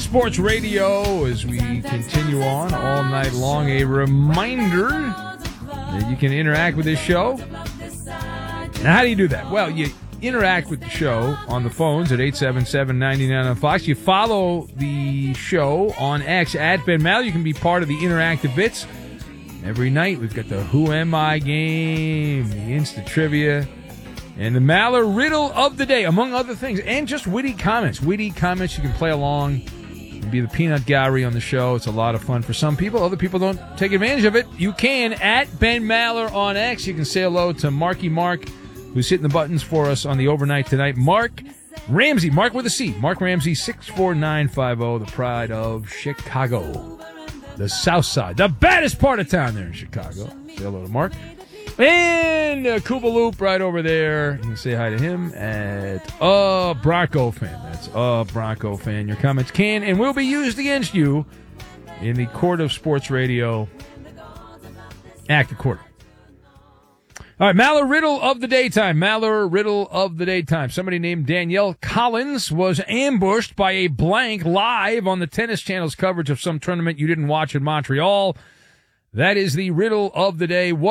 Sports Radio as we continue on all night long. A reminder that you can interact with this show. Now, how do you do that? Well, you interact with the show on the phones at 877-99 on Fox. You follow the show on X at Ben Maller. You can be part of the interactive bits. Every night we've got the Who Am I game, the Insta Trivia, and the Maller Riddle of the Day, among other things, and just witty comments. Witty comments, you can play along and be the peanut gallery on the show. It's a lot of fun for some people. Other people don't take advantage of it. You can, at Ben Maller on X. You can say hello to Marky Mark, who's hitting the buttons for us on the overnight tonight. Mark Ramsey, Mark with a C. Mark Ramsey, 64950, the pride of Chicago. The South Side, the baddest part of town there in Chicago. Say hello to Mark. And Kuba Loop right over there. You can say hi to him at Bronco Fan. That's Bronco Fan. Your comments can and will be used against you in the court of sports radio. Act of court. All right, Maller Riddle of the Daytime. Maller Riddle of the Daytime. Somebody named Danielle Collins was ambushed by a blank live on the Tennis Channel's coverage of some tournament you didn't watch in Montreal. That is the riddle of the day. What